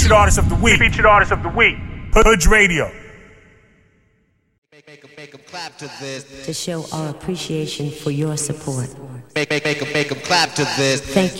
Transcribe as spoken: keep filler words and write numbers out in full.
Featured artist of the week. Featured artist of the week. Hood Radio. Make, make 'em, make 'em clap to this. To show our appreciation for your support. Make, make, make 'em, make 'em clap to this. Thank you.